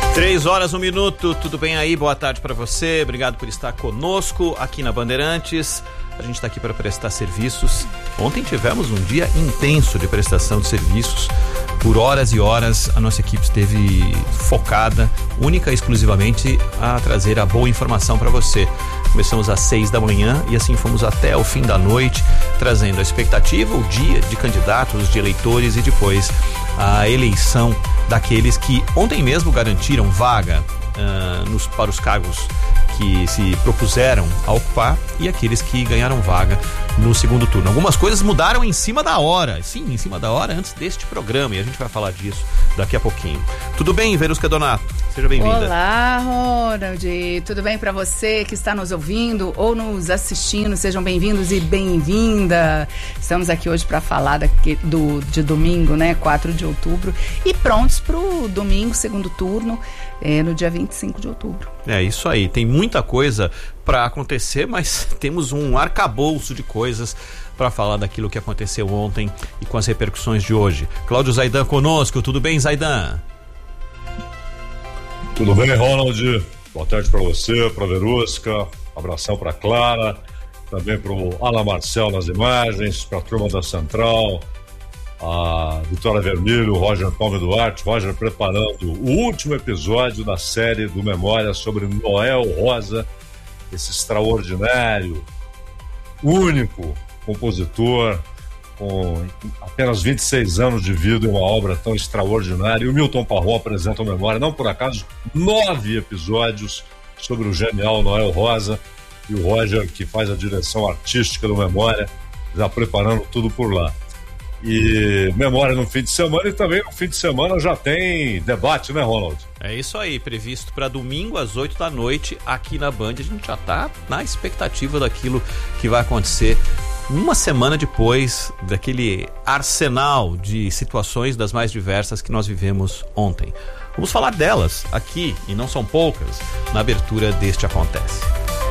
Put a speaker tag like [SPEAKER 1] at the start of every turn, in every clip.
[SPEAKER 1] 3 horas, 1 minuto, tudo bem aí? Boa tarde para você, obrigado por estar conosco aqui na Bandeirantes. A gente está aqui para prestar serviços. Ontem tivemos um dia intenso de prestação de serviços. Por horas e horas a nossa equipe esteve focada, única e exclusivamente a trazer a boa informação para você. Começamos às 6 da manhã e assim fomos até o fim da noite, trazendo a expectativa, o dia de candidatos, de eleitores e depois a eleição daqueles que ontem mesmo garantiram vaga para os cargos que se propuseram a ocupar e aqueles que ganharam vaga no segundo turno. Algumas coisas mudaram em cima da hora, sim, em cima da hora antes deste programa, e a gente vai falar disso daqui a pouquinho. Tudo bem, Verusca Donato? Seja bem-vinda.
[SPEAKER 2] Olá, Ronald, tudo bem para você que está nos ouvindo ou nos assistindo? Sejam bem-vindos e bem-vinda. Estamos aqui hoje para falar de domingo, né, 4 de outubro, e prontos para o domingo, segundo turno, no dia 25 de outubro.
[SPEAKER 1] É isso aí, tem muita coisa para acontecer, mas temos um arcabouço de coisas para falar daquilo que aconteceu ontem e com as repercussões de hoje. Cláudio Zaidan conosco, tudo bem, Zaidan?
[SPEAKER 3] Tudo bem, Ronald? Boa tarde para você, para Verusca, abração para Clara, também para o Alan Marcel nas imagens, para a turma da Central, a Vitória Vermelho, o Roger Palme Duarte. Roger preparando o último episódio da série do Memória sobre Noel Rosa, esse extraordinário, único compositor, com apenas 26 anos de vida e uma obra tão extraordinária. E o Milton Parron apresenta o Memória, não por acaso, 9 episódios sobre o genial Noel Rosa, e o Roger, que faz a direção artística do Memória, já preparando tudo por lá. E Memória no fim de semana, e também no fim de semana já tem debate, né, Ronald?
[SPEAKER 1] É isso aí, previsto para domingo às 8 da noite aqui na Band. A gente já está na expectativa daquilo que vai acontecer uma semana depois daquele arsenal de situações das mais diversas que nós vivemos ontem. Vamos falar delas aqui, e não são poucas, na abertura deste Acontece.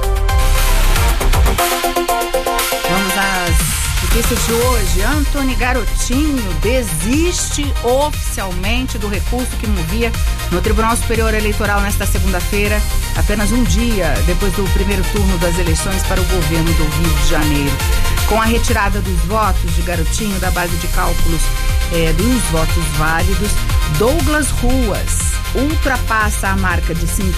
[SPEAKER 2] Vamos às notícias de hoje. Antony Garotinho desiste oficialmente do recurso que movia no Tribunal Superior Eleitoral nesta segunda-feira, apenas um dia depois do primeiro turno das eleições para o governo do Rio de Janeiro. Com a retirada dos votos de Garotinho da base de cálculos dos votos válidos, Douglas Ruas ultrapassa a marca de 50%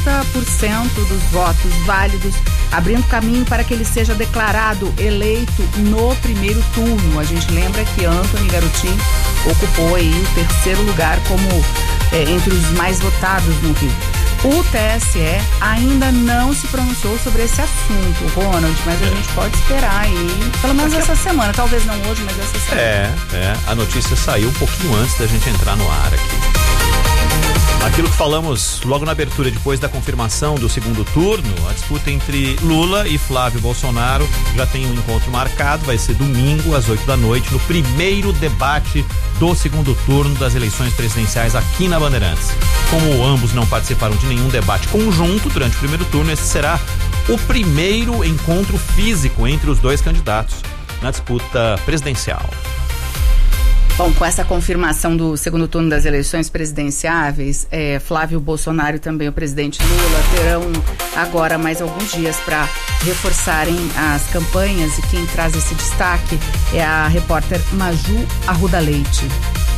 [SPEAKER 2] dos votos válidos, abrindo caminho para que ele seja declarado eleito no primeiro turno. A gente lembra que Antony Garotinho ocupou aí o terceiro lugar como entre os mais votados no Rio. O TSE ainda não se pronunciou sobre esse assunto, Ronald, mas a gente pode esperar aí, pelo menos essa semana, talvez não hoje, mas essa semana.
[SPEAKER 1] A notícia saiu um pouquinho antes da gente entrar no ar aqui. Aquilo que falamos logo na abertura, depois da confirmação do segundo turno, a disputa entre Lula e Flávio Bolsonaro já tem um encontro marcado, vai ser domingo às 8 da noite, no primeiro debate do segundo turno das eleições presidenciais aqui na Bandeirantes. Como ambos não participaram de nenhum debate conjunto durante o primeiro turno, esse será o primeiro encontro físico entre os dois candidatos na disputa presidencial.
[SPEAKER 2] Bom, com essa confirmação do segundo turno das eleições presidenciáveis, Flávio Bolsonaro e também o presidente Lula terão agora mais alguns dias para reforçarem as campanhas, e quem traz esse destaque é a repórter Maju Arruda Leite.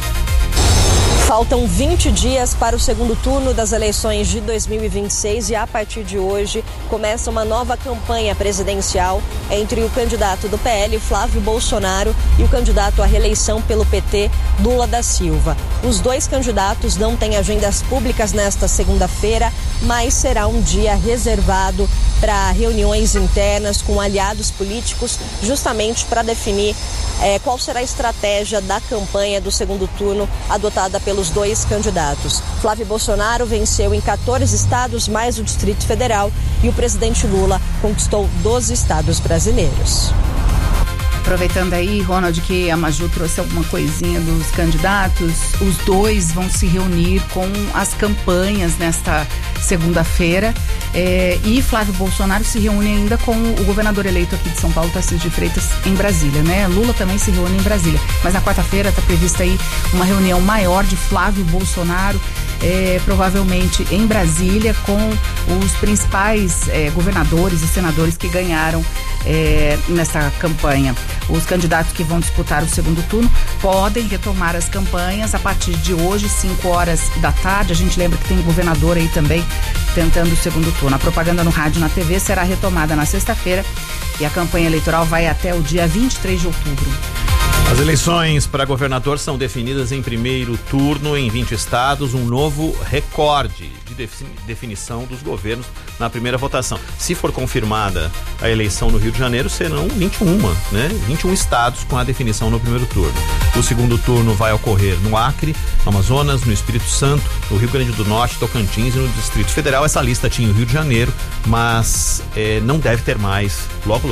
[SPEAKER 4] Faltam 20 dias para o segundo turno das eleições de 2026 e a partir de hoje começa uma nova campanha presidencial entre o candidato do PL, Flávio Bolsonaro, e o candidato à reeleição pelo PT, Lula da Silva. Os dois candidatos não têm agendas públicas nesta segunda-feira, mas será um dia reservado para reuniões internas com aliados políticos, justamente para definir qual será a estratégia da campanha do segundo turno adotada pelos dois candidatos. Flávio Bolsonaro venceu em 14 estados, mais o Distrito Federal, e o presidente Lula conquistou 12 estados brasileiros.
[SPEAKER 2] Aproveitando aí, Ronald, que a Maju trouxe alguma coisinha dos candidatos, os dois vão se reunir com as campanhas nesta segunda-feira, e Flávio Bolsonaro se reúne ainda com o governador eleito aqui de São Paulo, Tarcísio de Freitas, em Brasília, né? Lula também se reúne em Brasília, mas na quarta-feira está prevista aí uma reunião maior de Flávio Bolsonaro provavelmente em Brasília, com os principais governadores e senadores que ganharam nessa campanha. Os candidatos que vão disputar o segundo turno podem retomar as campanhas a partir de hoje, 5 horas da tarde. A gente lembra que tem governador aí também tentando o segundo turno. A propaganda no rádio e na TV será retomada na sexta-feira e a campanha eleitoral vai até o dia 23 de outubro.
[SPEAKER 1] As eleições para governador são definidas em primeiro turno em 20 estados, um novo recorde de definição dos governos na primeira votação. Se for confirmada a eleição no Rio de Janeiro, serão 21 estados com a definição no primeiro turno. O segundo turno vai ocorrer no Acre, no Amazonas, no Espírito Santo, no Rio Grande do Norte, Tocantins e no Distrito Federal. Essa lista tinha o Rio de Janeiro, mas não deve ter mais logo.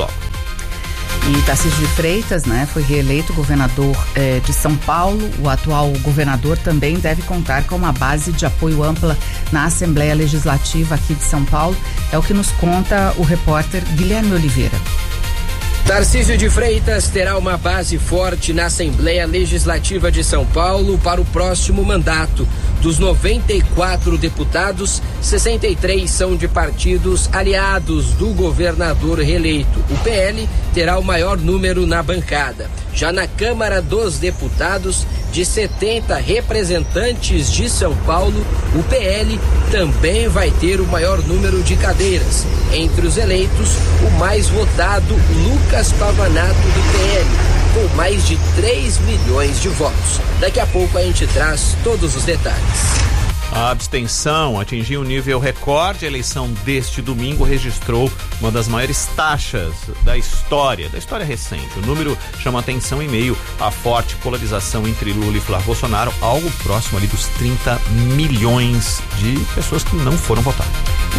[SPEAKER 2] E Tarcísio de Freitas, foi reeleito governador de São Paulo. O atual governador também deve contar com uma base de apoio ampla na Assembleia Legislativa aqui de São Paulo. É o que nos conta o repórter Guilherme Oliveira.
[SPEAKER 5] Tarcísio de Freitas terá uma base forte na Assembleia Legislativa de São Paulo para o próximo mandato. Dos 94 deputados, 63 são de partidos aliados do governador reeleito. O PL terá o maior número na bancada. Já na Câmara dos Deputados, de 70 representantes de São Paulo, o PL também vai ter o maior número de cadeiras. Entre os eleitos, o mais votado, Lucas Pavanato, do PL, com mais de 3 milhões de votos. Daqui a pouco a gente traz todos os detalhes.
[SPEAKER 1] A abstenção atingiu um nível recorde. A eleição deste domingo registrou uma das maiores taxas da história recente. O número chama atenção em meio à forte polarização entre Lula e Flávio Bolsonaro, algo próximo ali dos 30 milhões de pessoas que não foram votar.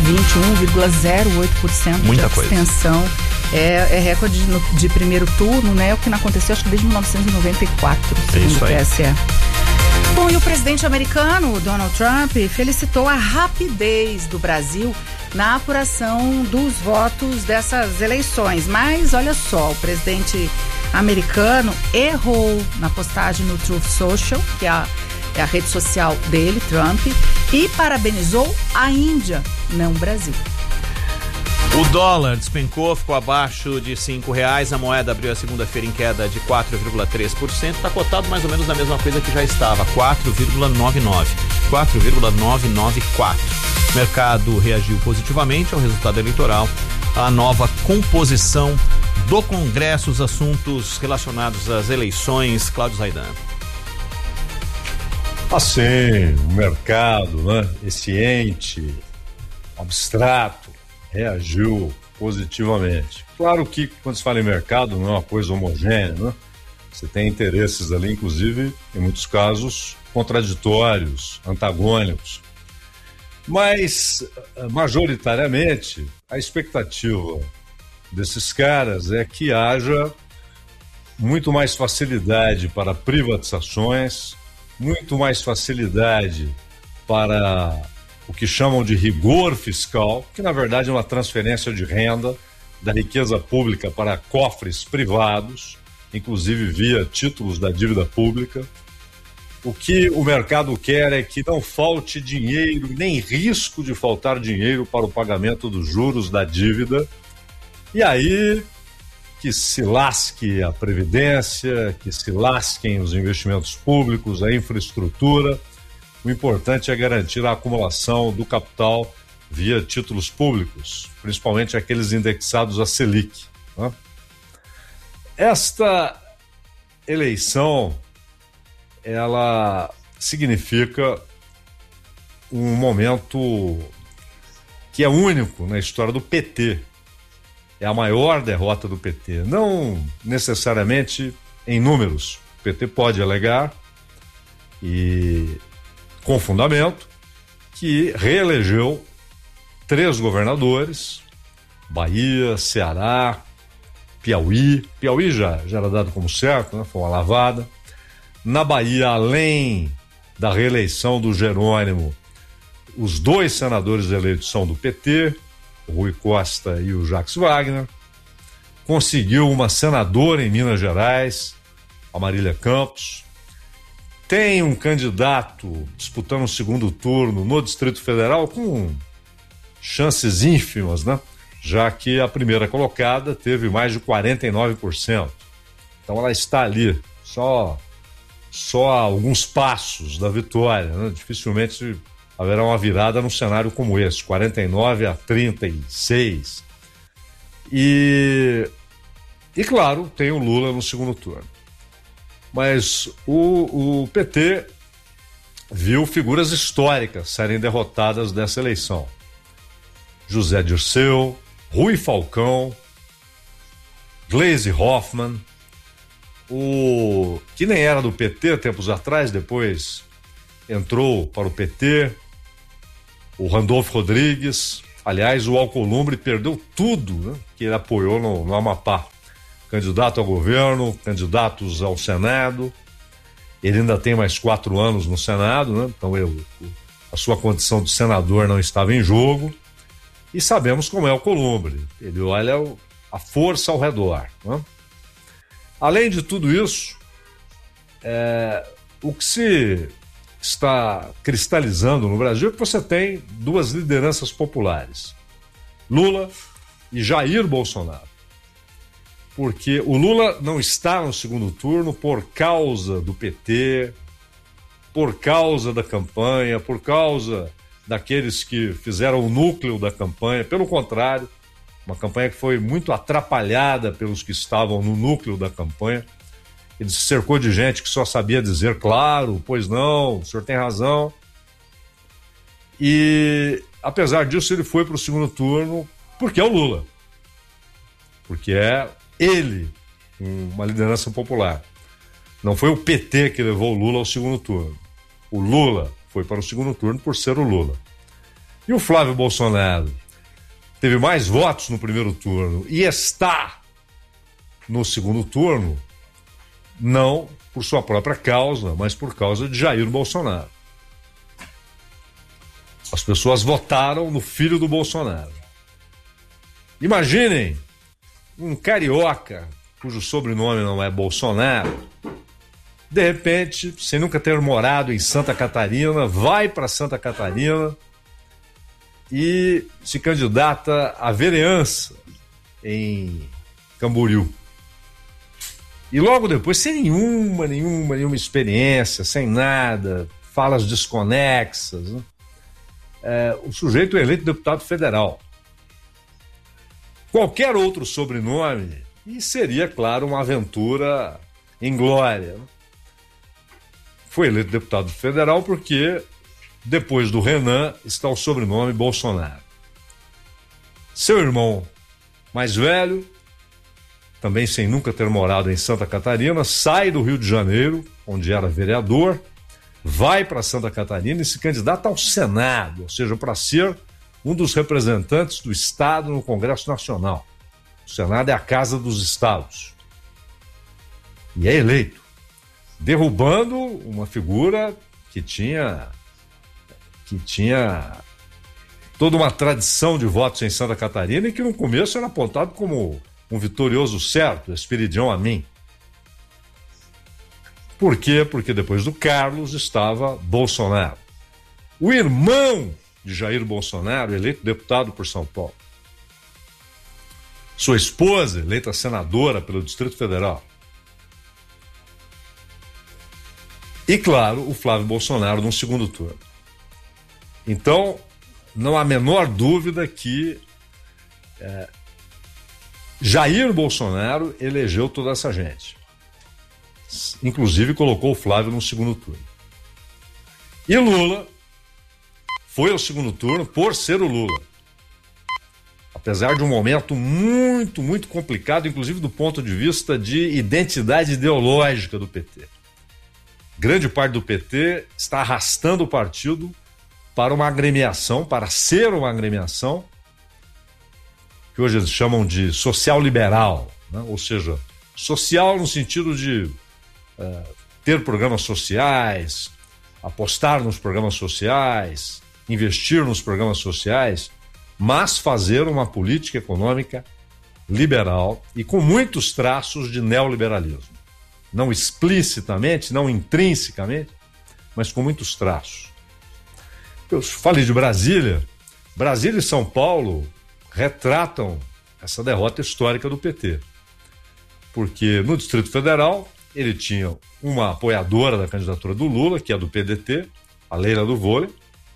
[SPEAKER 2] 21,08% de abstenção. É recorde de primeiro turno, o que não aconteceu acho que desde 1994, segundo o TSE. Bom, e o presidente americano, Donald Trump, felicitou a rapidez do Brasil na apuração dos votos dessas eleições. Mas, olha só, o presidente americano errou na postagem no Truth Social, que é a rede social dele, Trump, e parabenizou a Índia, não o Brasil.
[SPEAKER 1] O dólar despencou, ficou abaixo de R$5. A moeda abriu a segunda-feira em queda de 4,3%. Está cotado mais ou menos na mesma coisa que já estava, 4,994. O mercado reagiu positivamente ao resultado eleitoral, à nova composição do Congresso, os assuntos relacionados às eleições. Cláudio Zaidan.
[SPEAKER 3] Assim, o mercado, esse ente abstrato, reagiu positivamente. Claro que quando se fala em mercado não é uma coisa homogênea, Você tem interesses ali, inclusive, em muitos casos, contraditórios, antagônicos. Mas, majoritariamente, a expectativa desses caras é que haja muito mais facilidade para privatizações, muito mais facilidade para o que chamam de rigor fiscal, que na verdade é uma transferência de renda da riqueza pública para cofres privados, inclusive via títulos da dívida pública. O que o mercado quer é que não falte dinheiro, nem risco de faltar dinheiro para o pagamento dos juros da dívida. E aí que se lasque a previdência, que se lasquem os investimentos públicos, a infraestrutura. O importante é garantir a acumulação do capital via títulos públicos, principalmente aqueles indexados a Selic. Esta eleição, ela significa um momento que é único na história do PT. É a maior derrota do PT. Não necessariamente em números. O PT pode alegar, e com fundamento, que reelegeu 3 governadores, Bahia, Ceará, Piauí. Piauí já era dado como certo, foi uma lavada. Na Bahia, além da reeleição do Jerônimo, os 2 senadores eleitos são do PT, o Rui Costa e o Jacques Wagner. Conseguiu uma senadora em Minas Gerais, a Marília Campos. tem um candidato disputando um segundo turno no Distrito Federal com chances ínfimas, né? Já que a primeira colocada teve mais de 49%. Então ela está ali, só a alguns passos da vitória, né? Dificilmente haverá uma virada num cenário como esse, 49-36. E claro, tem o Lula no segundo turno. Mas o PT viu figuras históricas serem derrotadas dessa eleição. José Dirceu, Rui Falcão, Gleisi Hoffmann, que nem era do PT tempos atrás, depois entrou para o PT, o Randolfo Rodrigues. Aliás, o Alcolumbre perdeu tudo, né, que ele apoiou no Amapá. Candidato ao governo, candidatos ao Senado. Ele ainda tem mais 4 anos no Senado, né? Então a sua condição de senador não estava em jogo. E sabemos como é o Alcolumbre. Ele olha a força ao redor, né? Além de tudo isso, o que se está cristalizando no Brasil é que você tem 2 lideranças populares, Lula e Jair Bolsonaro. Porque o Lula não está no segundo turno por causa do PT, por causa da campanha, por causa daqueles que fizeram o núcleo da campanha. Pelo contrário, uma campanha que foi muito atrapalhada pelos que estavam no núcleo da campanha. Ele se cercou de gente que só sabia dizer claro, pois não, o senhor tem razão. E, apesar disso, ele foi para o segundo turno porque é o Lula. Porque é ele, uma liderança popular. Não foi o PT que levou o Lula ao segundo turno. O Lula foi para o segundo turno por ser o Lula. E o Flávio Bolsonaro teve mais votos no primeiro turno e está no segundo turno, não por sua própria causa, mas por causa de Jair Bolsonaro. As pessoas votaram no filho do Bolsonaro. Imaginem um carioca cujo sobrenome não é Bolsonaro, de repente, sem nunca ter morado em Santa Catarina, vai para Santa Catarina e se candidata à vereança em Camboriú. E logo depois, sem nenhuma experiência, sem nada, falas desconexas, né? O sujeito é eleito deputado federal. Qualquer outro sobrenome, e seria, claro, uma aventura em glória, né? Foi eleito deputado federal porque, depois do Renan, está o sobrenome Bolsonaro. Seu irmão mais velho, também sem nunca ter morado em Santa Catarina, sai do Rio de Janeiro, onde era vereador, vai para Santa Catarina e se candidata ao Senado, ou seja, para ser um dos representantes do Estado no Congresso Nacional. O Senado é a casa dos estados. E é eleito, derrubando uma figura que tinha toda uma tradição de votos em Santa Catarina e que no começo era apontado como um vitorioso certo, Esperidião Amin. Por quê? Porque depois do Carlos estava Bolsonaro. O irmão de Jair Bolsonaro, eleito deputado por São Paulo. Sua esposa, eleita senadora pelo Distrito Federal. E, claro, o Flávio Bolsonaro no segundo turno. Então, não há a menor dúvida que Jair Bolsonaro elegeu toda essa gente. Inclusive, colocou o Flávio no segundo turno. E Lula foi ao segundo turno por ser o Lula. Apesar de um momento muito, muito complicado, inclusive do ponto de vista de identidade ideológica do PT. Grande parte do PT está arrastando o partido para uma agremiação, para ser uma agremiação, que hoje eles chamam de social-liberal, né? Ou seja, social no sentido de ter programas sociais, apostar nos programas sociais, investir nos programas sociais, mas fazer uma política econômica liberal e com muitos traços de neoliberalismo. Não explicitamente, não intrinsecamente, mas com muitos traços. Eu falei de Brasília. Brasília e São Paulo retratam essa derrota histórica do PT. Porque no Distrito Federal ele tinha uma apoiadora da candidatura do Lula, que é do PDT, a Leila do Vôlei,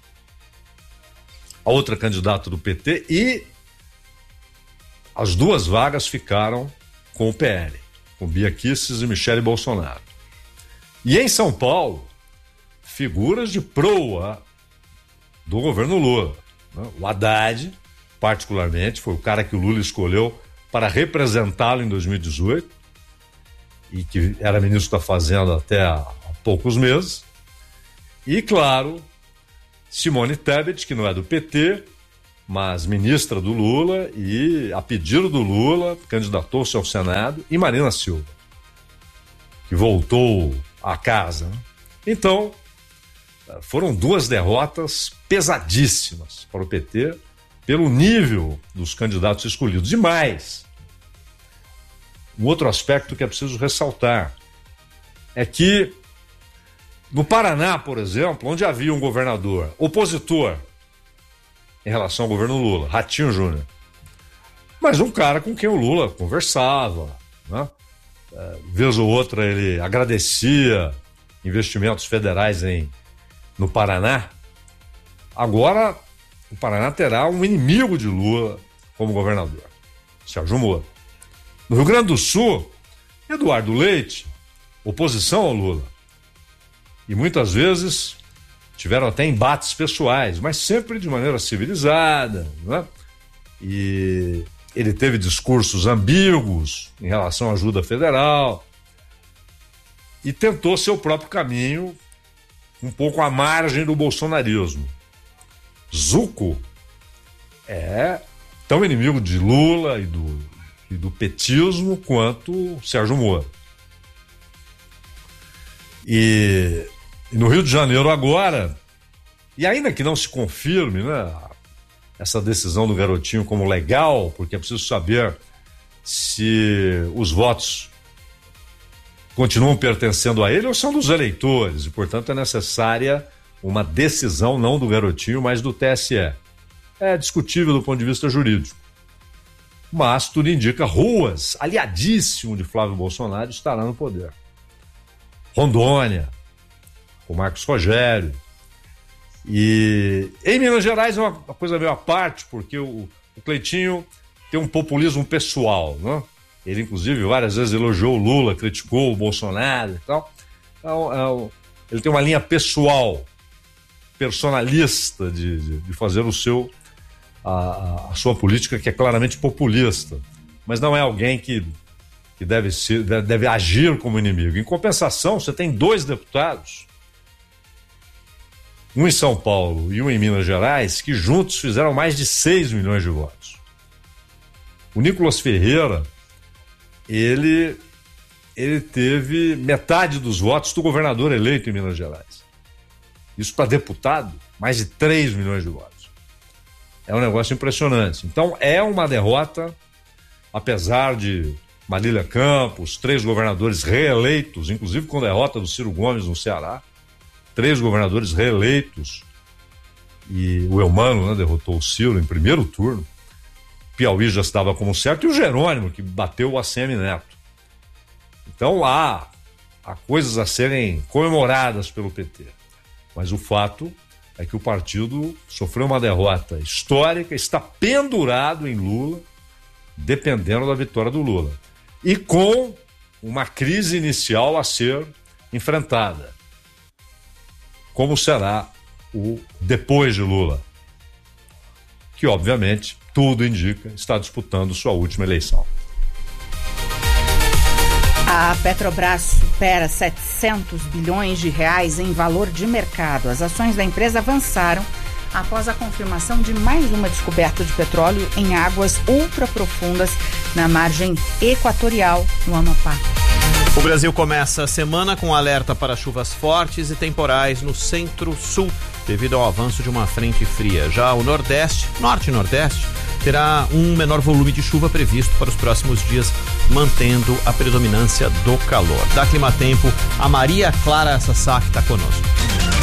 [SPEAKER 3] a outra candidata do PT, e as duas vagas ficaram com o PL, com Bia Kicis e Michele Bolsonaro. E em São Paulo, figuras de proa do governo Lula. O Haddad, particularmente, foi o cara que o Lula escolheu para representá-lo em 2018 e que era ministro da Fazenda até há poucos meses. E, claro, Simone Tebet, que não é do PT, mas ministra do Lula e, a pedido do Lula, candidatou-se ao Senado, e Marina Silva, que voltou à casa. Então, foram duas derrotas pesadíssimas para o PT, pelo nível dos candidatos escolhidos. E mais, um outro aspecto que é preciso ressaltar é que no Paraná, por exemplo, onde havia um governador opositor em relação ao governo Lula, Ratinho Júnior, mas um cara com quem o Lula conversava, né? Vez ou outra ele agradecia investimentos federais no Paraná. Agora o Paraná terá um inimigo de Lula como governador, Sérgio Moro. No Rio Grande do Sul, Eduardo Leite, oposição ao Lula. E muitas vezes tiveram até embates pessoais, mas sempre de maneira civilizada, né? E ele teve discursos ambíguos em relação à ajuda federal e tentou seu próprio caminho um pouco à margem do bolsonarismo. Zucco é tão inimigo de Lula e do petismo quanto Sérgio Moro. E no Rio de Janeiro agora, e ainda que não se confirme, né, essa decisão do garotinho como legal, porque é preciso saber se os votos continuam pertencendo a ele ou são dos eleitores, e portanto é necessária uma decisão não do garotinho, mas do TSE. É discutível do ponto de vista jurídico. Mas tudo indica Ruas, aliadíssimo de Flávio Bolsonaro, estará no poder. Rondônia, com Marcos Rogério. E em Minas Gerais é uma coisa meio à parte, porque o Cleitinho tem um populismo pessoal, né? Ele, inclusive, várias vezes elogiou o Lula, criticou o Bolsonaro e tal. Então, ele tem uma linha pessoal, personalista de fazer a sua política, que é claramente populista. Mas não é alguém que deve agir como inimigo. Em compensação, você tem 2 deputados, um em São Paulo e um em Minas Gerais, que juntos fizeram mais de 6 milhões de votos. O Nicolas Ferreira, ele teve metade dos votos do governador eleito em Minas Gerais. Isso para deputado, mais de 3 milhões de votos. É um negócio impressionante. Então é uma derrota, apesar de Marília Campos, 3 governadores reeleitos, inclusive com a derrota do Ciro Gomes no Ceará, 3 governadores reeleitos, e o Eumano, né, derrotou o Ciro em primeiro turno. Piauí já se dava como certo, e o Jerônimo, que bateu o ACM Neto. Então há coisas a serem comemoradas pelo PT. Mas o fato é que o partido sofreu uma derrota histórica, está pendurado em Lula, dependendo da vitória do Lula. E com uma crise inicial a ser enfrentada. Como será o depois de Lula? Que, obviamente, tudo indica, está disputando sua última eleição.
[SPEAKER 2] A Petrobras supera 700 bilhões de reais em valor de mercado. As ações da empresa avançaram após a confirmação de mais uma descoberta de petróleo em águas ultraprofundas na margem equatorial no Amapá.
[SPEAKER 1] O Brasil começa a semana com alerta para chuvas fortes e temporais no centro-sul, devido ao avanço de uma frente fria. Já o Nordeste, Norte e Nordeste, terá um menor volume de chuva previsto para os próximos dias, mantendo a predominância do calor. Da Climatempo, a Maria Clara Sasaki está conosco.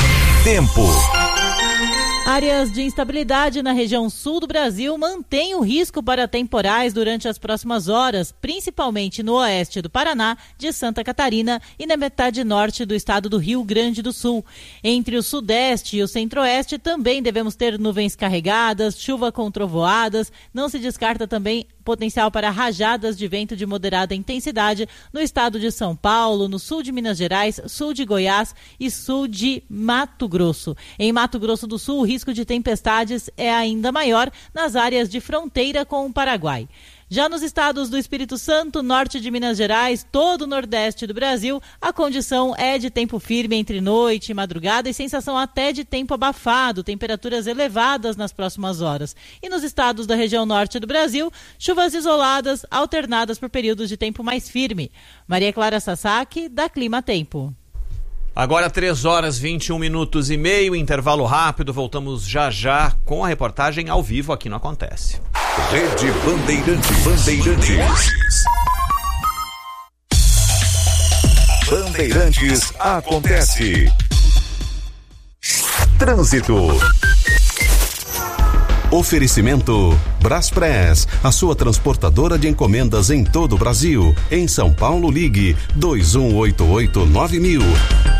[SPEAKER 6] Tempo.
[SPEAKER 7] Áreas de instabilidade na região sul do Brasil mantêm o risco para temporais durante as próximas horas, principalmente no oeste do Paraná, de Santa Catarina e na metade norte do estado do Rio Grande do Sul. Entre o sudeste e o centro-oeste também devemos ter nuvens carregadas, chuva com trovoadas. Não se descarta também potencial para rajadas de vento de moderada intensidade no estado de São Paulo, no sul de Minas Gerais, sul de Goiás e sul de Mato Grosso. Em Mato Grosso do Sul, o risco de tempestades é ainda maior nas áreas de fronteira com o Paraguai. Já nos estados do Espírito Santo, norte de Minas Gerais, todo o nordeste do Brasil, a condição é de tempo firme entre noite e madrugada e sensação até de tempo abafado, temperaturas elevadas nas próximas horas. E nos estados da região norte do Brasil, chuvas isoladas, alternadas por períodos de tempo mais firme. Maria Clara Sasaki, da Clima Tempo.
[SPEAKER 1] Agora 3h21 intervalo rápido, voltamos já com a reportagem ao vivo aqui no Acontece.
[SPEAKER 6] Rede Bandeirantes. Bandeirantes Acontece. Trânsito. Oferecimento Braspress, a sua transportadora de encomendas em todo o Brasil. Em São Paulo, ligue 2188-9000.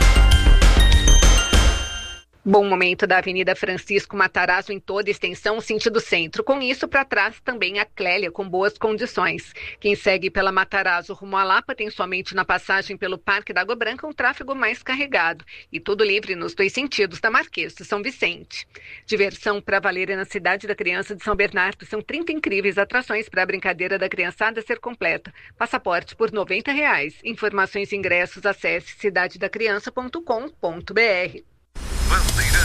[SPEAKER 8] Bom momento da Avenida Francisco Matarazzo em toda extensão, sentido centro. Com isso, para trás também a Clélia, com boas condições. Quem segue pela Matarazzo rumo a Lapa tem somente na passagem pelo Parque da Água Branca um tráfego mais carregado. E tudo livre nos dois sentidos da Marquês de São Vicente. Diversão para valer na Cidade da Criança de São Bernardo. São 30 incríveis atrações para a brincadeira da criançada ser completa. Passaporte por R$ 90. Informações e ingressos, acesse cidadedacriança.com.br.